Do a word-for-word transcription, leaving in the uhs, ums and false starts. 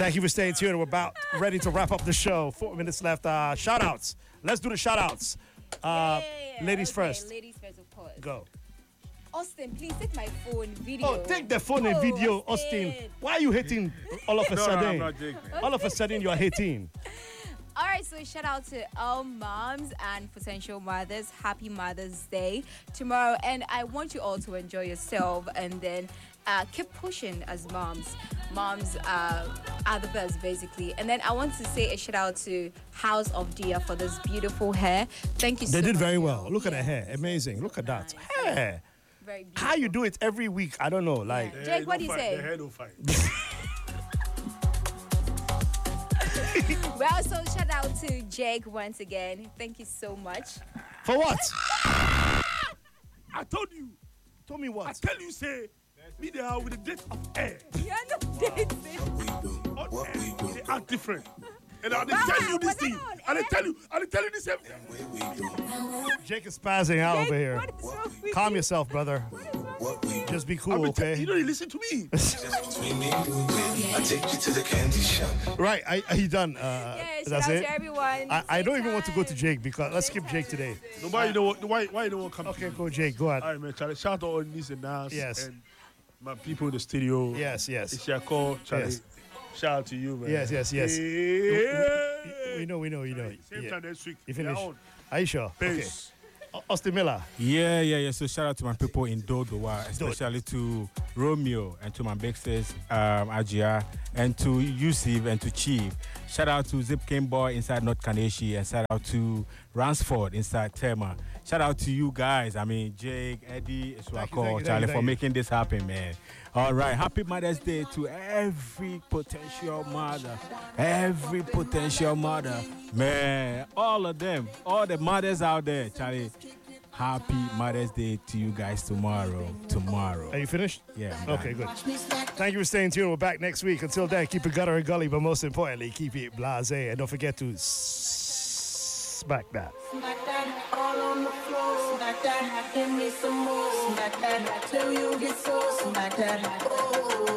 Thank you for staying tuned. We're about ready to wrap up the show. Four minutes left. Uh, shout outs. Let's do the shout outs. Uh, yeah, yeah, yeah. Ladies okay, first. Ladies first, of course. Go. Austin, please take my phone video. Oh, take the phone and Oh, video, Austin. Austin. Why are you hating all of a No, no, sudden? I'm not joking. All of a sudden, you are hating. All right, so shout out to all moms and potential mothers. Happy Mother's Day tomorrow. And I want you all to enjoy yourself and then uh, keep pushing as moms. Moms uh, are the best, basically. And then I want to say a shout out to House of Dia for this beautiful hair. Thank you so They much. did very well. y'all. Look at Yes, her hair. Amazing. Look at that. nice. Hair. Very beautiful. How you do it every week? I don't know. Like, Yeah. Jake, what do you Don't say? fight. The hair don't fight. Well, so shout out to Jake once again. Thank you so much. for what? I told you. Tell me I what? tell you, say, me there with the date of air. You're not dating. On air, they act different. And I didn't tell you this was thing. that on I didn't air? tell you. I didn't tell you this everything. Jake is spazzing out over here. What is wrong with Calm you? yourself, brother. Just be I cool, mean, okay? You don't listen to me. Between me and you, baby, I take you to the candy shop. Right, are, are you done? Uh, Yeah, shout that's out it? to everyone. I, I Take don't even want to go to time. Jake because let's skip Jake today. No, why you don't want, why, why you don't want to come Okay, to me? go Jake. Go ahead. All right, man, Charlie. Shout out to all these and Nas Yes. and my people in the studio. Yes, yes. It's your call, Charlie. Yes. Shout out to you, man. Yes, yes, yes. Yeah. We know, we know, we know. Same Yeah. time next week. You We are finish? on. Are you sure? Peace. Okay. O- Austin Miller. Yeah, yeah, yeah. So shout out to my people in Dodowa, especially to Romeo and to my big sis, um, Ajia, and to Yusuf and to Chief. Shout out to Zip King Boy inside North Kaneshi, and shout out to Ransford inside Tema. Shout out to you guys. I mean, Jake, Eddie, Thank you, thank you, Swako, thank Charlie, you, for thank you. making this happen, man. All right. Happy Mother's Day to every potential mother, every potential mother, man, all of them, all the mothers out there, Charlie. Happy Mother's Day to you guys tomorrow. Tomorrow. Are you finished? Yeah. I'm done. Okay, good. Thank you for staying tuned. We're back next week. Until then, keep it gutter and gully, but most importantly, keep it blasé. And don't forget to s- smack that. Smack that all on the floor. Smack that, give me some more. Smack that till you get so. Smack that. Oh.